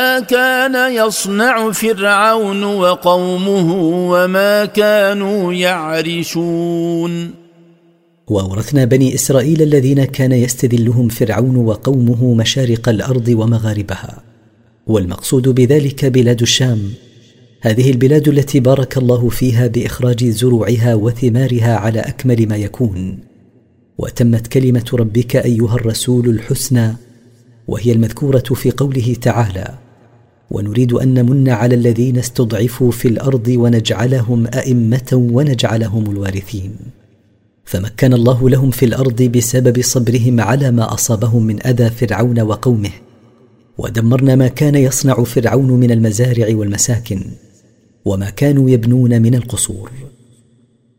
ما كان يصنع فرعون وقومه وما كانوا يعرشون. وأورثنا بني إسرائيل الذين كان يستذلهم فرعون وقومه مشارق الأرض ومغاربها، والمقصود بذلك بلاد الشام، هذه البلاد التي بارك الله فيها بإخراج زروعها وثمارها على أكمل ما يكون. وتمت كلمة ربك أيها الرسول الحسنى، وهي المذكورة في قوله تعالى: ونريد أن نمن على الذين استضعفوا في الأرض ونجعلهم أئمة ونجعلهم الوارثين. فمكن الله لهم في الأرض بسبب صبرهم على ما أصابهم من أذى فرعون وقومه، ودمرنا ما كان يصنع فرعون من المزارع والمساكن، وما كانوا يبنون من القصور.